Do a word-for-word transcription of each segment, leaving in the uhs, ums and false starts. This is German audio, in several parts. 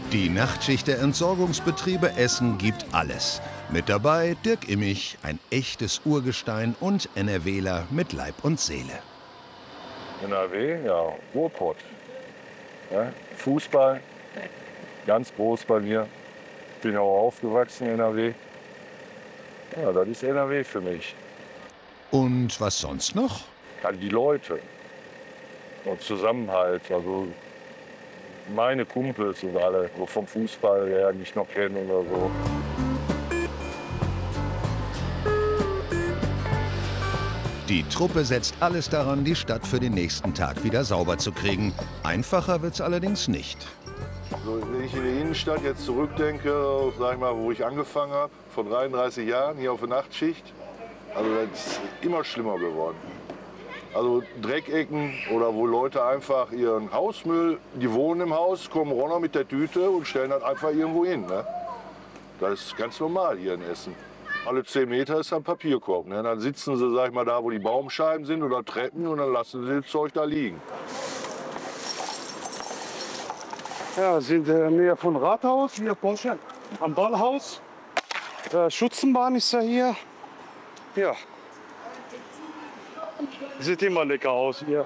Die Nachtschicht der Entsorgungsbetriebe Essen gibt alles. Mit dabei Dirk Immich, ein echtes Urgestein und NRWler mit Leib und Seele. N R W, ja, Ruhrpott. Ja, Fußball, ganz groß bei mir. Bin auch aufgewachsen in N R W. Ja, das ist N R W für mich. Und was sonst noch? Ja, die Leute und Zusammenhalt. Also meine Kumpels und alle, so vom Fußball her, die ich noch kenne oder so. Die Truppe setzt alles daran, die Stadt für den nächsten Tag wieder sauber zu kriegen. Einfacher wird's allerdings nicht. Also, wenn ich in die Innenstadt jetzt zurückdenke, sag ich mal, wo ich angefangen habe, vor dreiunddreißig Jahren hier auf der Nachtschicht, also das ist immer schlimmer geworden. Also Dreckecken oder wo Leute einfach ihren Hausmüll, die wohnen im Haus, kommen runter mit der Tüte und stellen das einfach irgendwo hin. Ne? Das ist ganz normal hier in Essen. Alle zehn Meter ist ein Papierkorb. Ne? Dann sitzen sie, sag ich mal, da, wo die Baumscheiben sind oder Treppen und dann lassen sie das Zeug da liegen. Ja, wir sind in der Nähe von Rathaus, hier Porsche, am Ballhaus. Äh, Schutzenbahn ist ja hier. Ja. Sieht immer lecker aus hier.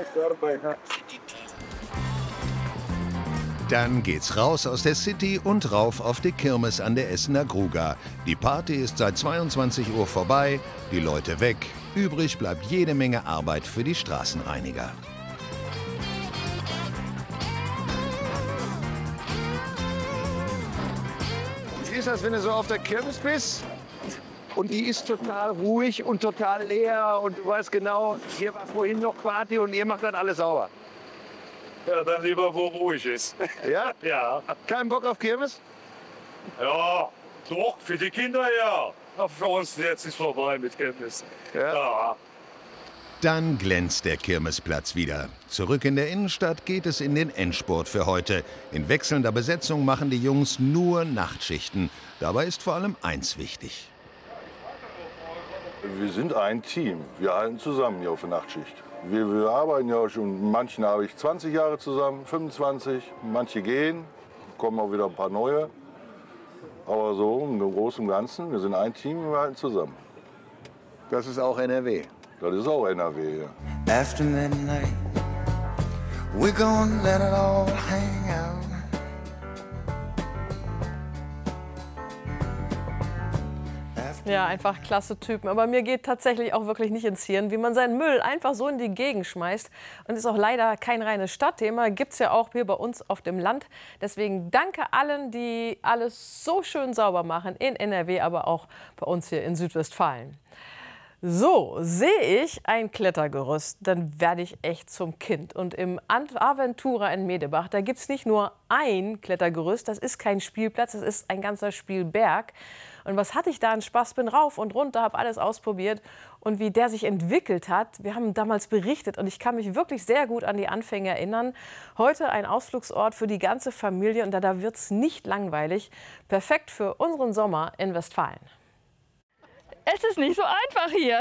Dann geht's raus aus der City und rauf auf die Kirmes an der Essener Gruga. Die Party ist seit zweiundzwanzig Uhr vorbei, die Leute weg. Übrig bleibt jede Menge Arbeit für die Straßenreiniger. Wie ist das, wenn du so auf der Kirmes bist? Und die ist total ruhig und total leer und du weißt genau, hier war vorhin noch Party und ihr macht dann alles sauber. Ja, dann lieber, wo ruhig ist. Ja? Ja. Kein Bock auf Kirmes? Ja, doch, für die Kinder ja. Aber für uns jetzt ist vorbei mit Kirmes. Ja. Ja. Dann glänzt der Kirmesplatz wieder. Zurück in der Innenstadt geht es in den Endspurt für heute. In wechselnder Besetzung machen die Jungs nur Nachtschichten. Dabei ist vor allem eins wichtig. Wir sind ein Team. Wir halten zusammen hier auf der Nachtschicht. Wir, wir arbeiten ja schon, manchen habe ich zwanzig Jahre zusammen, fünfundzwanzig. Manche gehen, kommen auch wieder ein paar neue. Aber so im Großen und Ganzen, wir sind ein Team und wir halten zusammen. Das ist auch N R W. Das ist auch N R W, ja. After midnight, we're gonna let it all hang out. Ja, einfach klasse Typen. Aber mir geht tatsächlich auch wirklich nicht ins Hirn, wie man seinen Müll einfach so in die Gegend schmeißt. Und ist auch leider kein reines Stadtthema, gibt es ja auch hier bei uns auf dem Land. Deswegen danke allen, die alles so schön sauber machen, in N R W, aber auch bei uns hier in Südwestfalen. So, sehe ich ein Klettergerüst, dann werde ich echt zum Kind. Und im Aventura in Medebach, da gibt es nicht nur ein Klettergerüst, das ist kein Spielplatz, das ist ein ganzer Spielberg. Und was hatte ich da an Spaß, bin rauf und runter, habe alles ausprobiert. Und wie der sich entwickelt hat, wir haben damals berichtet und ich kann mich wirklich sehr gut an die Anfänge erinnern. Heute ein Ausflugsort für die ganze Familie und da, da wird es nicht langweilig. Perfekt für unseren Sommer in Westfalen. Es ist nicht so einfach hier.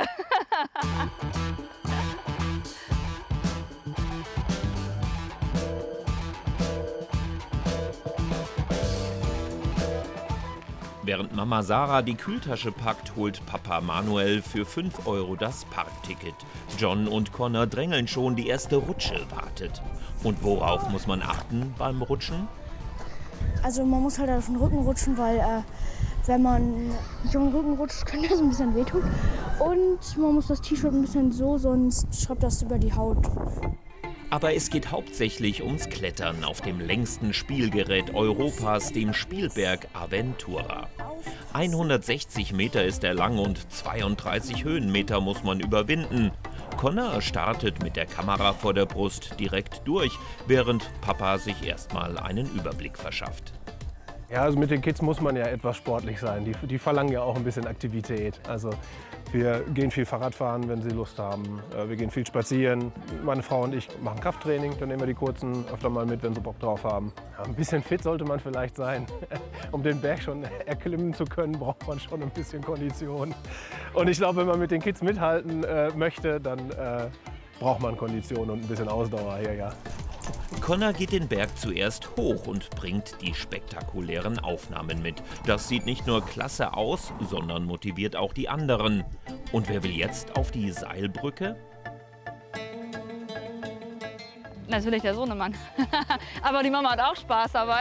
Während Mama Sarah die Kühltasche packt, holt Papa Manuel für fünf Euro das Parkticket. John und Connor drängeln schon, die erste Rutsche wartet. Und worauf muss man achten beim Rutschen? Also man muss halt auf den Rücken rutschen, weil äh, wenn man nicht auf den Rücken rutscht, könnte das ein bisschen wehtun. Und man muss das T-Shirt ein bisschen so, sonst schreibt das über die Haut. Aber es geht hauptsächlich ums Klettern auf dem längsten Spielgerät Europas, dem Spielberg Aventura. hundertsechzig Meter ist er lang und zweiunddreißig Höhenmeter muss man überwinden. Connor startet mit der Kamera vor der Brust direkt durch, während Papa sich erstmal einen Überblick verschafft. Ja, also mit den Kids muss man ja etwas sportlich sein. Die, die verlangen ja auch ein bisschen Aktivität. Also wir gehen viel Fahrrad fahren, wenn sie Lust haben. Wir gehen viel spazieren. Meine Frau und ich machen Krafttraining. Dann nehmen wir die Kurzen öfter mal mit, wenn sie Bock drauf haben. Ja, ein bisschen fit sollte man vielleicht sein. Um den Berg schon erklimmen zu können, braucht man schon ein bisschen Kondition. Und ich glaube, wenn man mit den Kids mithalten äh, möchte, dann äh, braucht man Kondition und ein bisschen Ausdauer hier, ja. Connor geht den Berg zuerst hoch und bringt die spektakulären Aufnahmen mit. Das sieht nicht nur klasse aus, sondern motiviert auch die anderen. Und wer will jetzt auf die Seilbrücke? Natürlich der Sohnemann. Aber die Mama hat auch Spaß dabei.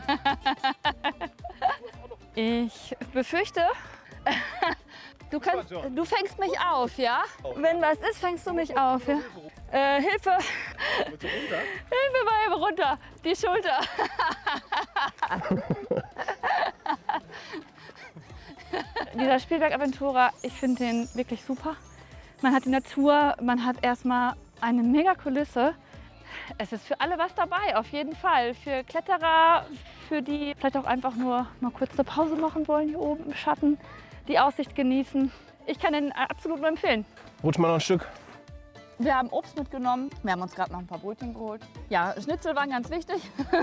Ich befürchte, du, kannst, du fängst mich auf, ja? Wenn was ist, fängst du mich auf, ja? Äh, Hilfe! Hilfe bei ihm runter! Die Schulter! Dieser Spielberg Aventura, ich finde den wirklich super. Man hat die Natur, man hat erstmal eine mega Kulisse. Es ist für alle was dabei, auf jeden Fall. Für Kletterer, für die vielleicht auch einfach nur mal kurz eine Pause machen wollen, hier oben im Schatten, die Aussicht genießen. Ich kann den absolut nur empfehlen. Rutsch mal noch ein Stück. Wir haben Obst mitgenommen. Wir haben uns gerade noch ein paar Brötchen geholt. Ja, Schnitzel waren ganz wichtig.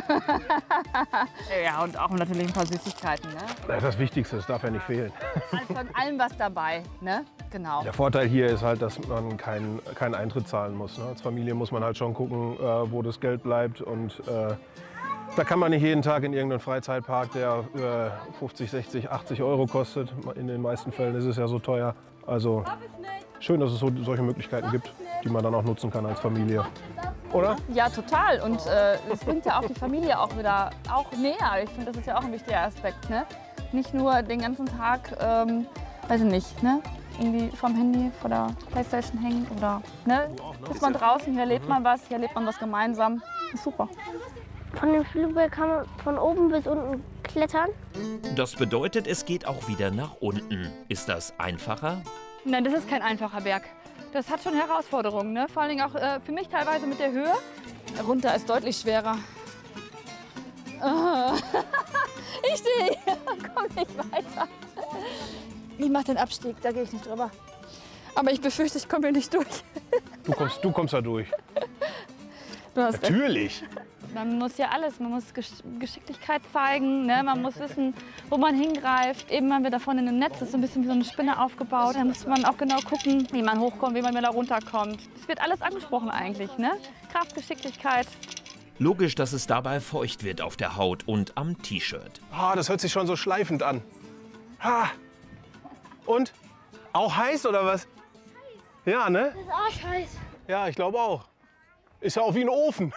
Ja, und auch natürlich ein paar Süßigkeiten. Ne? Das ist das Wichtigste, das darf ja nicht fehlen. Also von allem was dabei, ne? Genau. Der Vorteil hier ist halt, dass man keinen keinen Eintritt zahlen muss. Ne? Als Familie muss man halt schon gucken, äh, wo das Geld bleibt. Und äh, da kann man nicht jeden Tag in irgendeinen Freizeitpark, der äh, fünfzig, sechzig, achtzig Euro kostet. In den meisten Fällen ist es ja so teuer. Also schön, dass es so, solche Möglichkeiten gibt, die man dann auch nutzen kann als Familie. Oder? Ja, total. Und äh, es bringt ja auch die Familie auch wieder auch näher. Ich finde, das ist ja auch ein wichtiger Aspekt. Ne? Nicht nur den ganzen Tag, ähm, weiß ich nicht, ne? irgendwie vom Handy vor der Playstation hängen oder ne? Ist man draußen, hier erlebt man was, hier erlebt man was gemeinsam. Ist super. Von dem Spielberg kann man von oben bis unten klettern. Das bedeutet, es geht auch wieder nach unten. Ist das einfacher? Nein, das ist kein einfacher Berg. Das hat schon Herausforderungen, ne? Vor allen Dingen auch äh, für mich teilweise mit der Höhe. Runter ist deutlich schwerer. Oh. Ich stehe hier, komm nicht weiter. Ich mache den Abstieg, da gehe ich nicht drüber. Aber ich befürchte, ich komme hier nicht durch. Du kommst, du kommst da durch. Du hast Natürlich. Recht. Man muss ja alles, man muss Gesch Geschicklichkeit zeigen, ne? Man muss wissen, wo man hingreift. Eben haben wir da vorne ein Netz, das ist so ein bisschen wie so eine Spinne aufgebaut. Da muss man auch genau gucken, wie man hochkommt, wie man wieder runterkommt. Es wird alles angesprochen eigentlich, ne? Kraft, Geschicklichkeit. Logisch, dass es dabei feucht wird auf der Haut und am T-Shirt. Ah, das hört sich schon so schleifend an. Ha. Und? Auch heiß oder was? Ja, ne? Das ist arschheiß. Ja, ich glaube auch. Ist ja auch wie ein Ofen.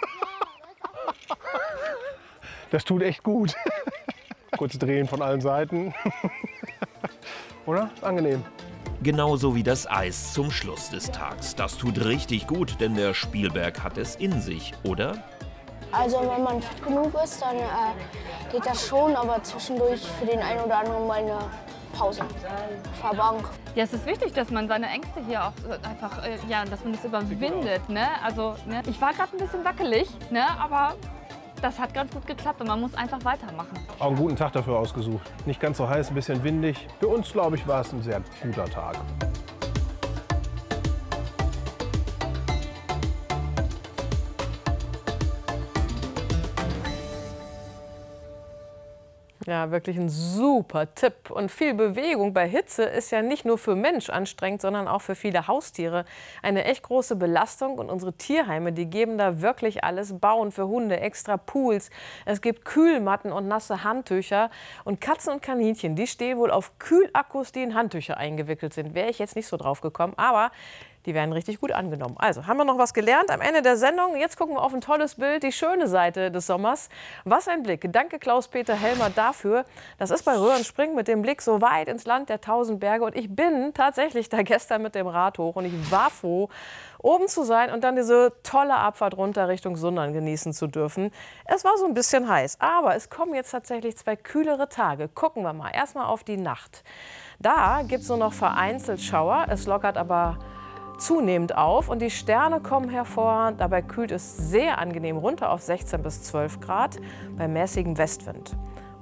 Das tut echt gut. Kurz drehen von allen Seiten. Oder? Angenehm. Genauso wie das Eis zum Schluss des Tags. Das tut richtig gut, denn der Spielberg hat es in sich, oder? Also wenn man fit genug ist, dann äh, geht das schon, aber zwischendurch für den einen oder anderen mal eine Pause. Verbank. Ja, es ist wichtig, dass man seine Ängste hier auch einfach, äh, ja, dass man das überwindet, ne? Also, ne? Ich war gerade ein bisschen wackelig, ne? Aber das hat ganz gut geklappt und man muss einfach weitermachen. Auch einen guten Tag dafür ausgesucht. Nicht ganz so heiß, ein bisschen windig. Für uns, glaube ich, war es ein sehr guter Tag. Ja, wirklich ein super Tipp. Und viel Bewegung bei Hitze ist ja nicht nur für Mensch anstrengend, sondern auch für viele Haustiere eine echt große Belastung. Und unsere Tierheime, die geben da wirklich alles. Bauen für Hunde extra Pools. Es gibt Kühlmatten und nasse Handtücher. Und Katzen und Kaninchen, die stehen wohl auf Kühlakkus, die in Handtücher eingewickelt sind. Wäre ich jetzt nicht so drauf gekommen. Aber die werden richtig gut angenommen. Also, haben wir noch was gelernt am Ende der Sendung? Jetzt gucken wir auf ein tolles Bild, die schöne Seite des Sommers. Was ein Blick. Danke Klaus-Peter Helmer dafür. Das ist bei Röhrenspringen mit dem Blick so weit ins Land der tausend Berge. Und ich bin tatsächlich da gestern mit dem Rad hoch und ich war froh, oben zu sein und dann diese tolle Abfahrt runter Richtung Sundern genießen zu dürfen. Es war so ein bisschen heiß, aber es kommen jetzt tatsächlich zwei kühlere Tage. Gucken wir mal. Erstmal auf die Nacht. Da gibt es nur noch vereinzelt Schauer. Es lockert aber zunehmend auf und die Sterne kommen hervor. Dabei kühlt es sehr angenehm runter auf sechzehn bis zwölf Grad bei mäßigem Westwind.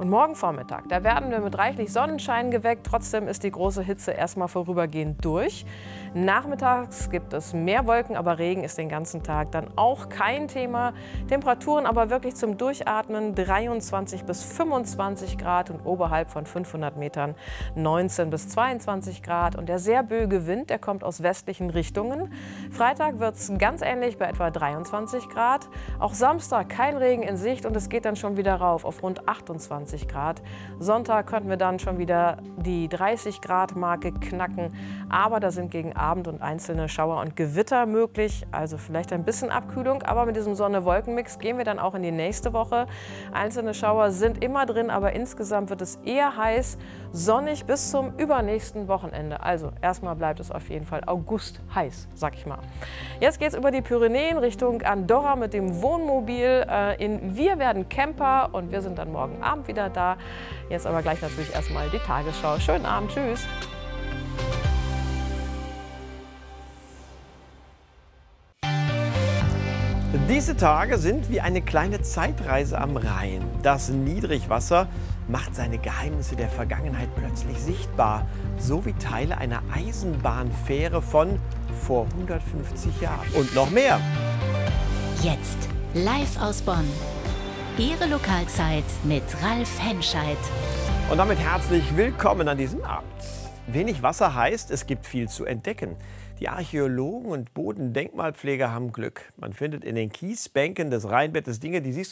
Und morgen Vormittag, da werden wir mit reichlich Sonnenschein geweckt. Trotzdem ist die große Hitze erstmal vorübergehend durch. Nachmittags gibt es mehr Wolken, aber Regen ist den ganzen Tag dann auch kein Thema. Temperaturen aber wirklich zum Durchatmen, dreiundzwanzig bis fünfundzwanzig Grad und oberhalb von fünfhundert Metern neunzehn bis zweiundzwanzig Grad. Und der sehr böige Wind, der kommt aus westlichen Richtungen. Freitag wird es ganz ähnlich bei etwa dreiundzwanzig Grad. Auch Samstag kein Regen in Sicht und es geht dann schon wieder rauf auf rund achtundzwanzig Grad. Sonntag könnten wir dann schon wieder die dreißig Grad Marke knacken. Aber da sind gegen Abend und einzelne Schauer und Gewitter möglich. Also vielleicht ein bisschen Abkühlung, aber mit diesem Sonne-Wolken-Mix gehen wir dann auch in die nächste Woche. Einzelne Schauer sind immer drin, aber insgesamt wird es eher heiß, sonnig bis zum übernächsten Wochenende. Also erstmal bleibt es auf jeden Fall August heiß, sag ich mal. Jetzt geht es über die Pyrenäen Richtung Andorra mit dem Wohnmobil äh, in Wir werden Camper und wir sind dann morgen Abend wieder da. Jetzt aber gleich natürlich erstmal die Tagesschau. Schönen Abend, tschüss. Diese Tage sind wie eine kleine Zeitreise am Rhein. Das Niedrigwasser macht seine Geheimnisse der Vergangenheit plötzlich sichtbar, so wie Teile einer Eisenbahnfähre von vor hundertfünfzig Jahren. Und noch mehr. Jetzt live aus Bonn. Ihre Lokalzeit mit Ralf Henscheid. Und damit herzlich willkommen an diesem Abend. Wenig Wasser heißt, es gibt viel zu entdecken. Die Archäologen und Bodendenkmalpfleger haben Glück. Man findet in den Kiesbänken des Rheinbettes Dinge, die siehst